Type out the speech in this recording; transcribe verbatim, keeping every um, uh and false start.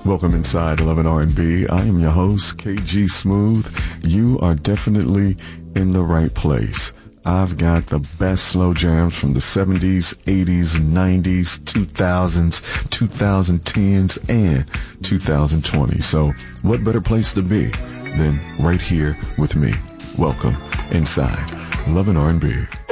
Welcome inside Love and R and B. I am your host, K G Smooth. You are definitely in the right place. I've got the best slow jams from the seventies, eighties, nineties, two thousands, twenty tens, and twenty twenty. So what better place to be than right here with me? Welcome inside Love and R and B.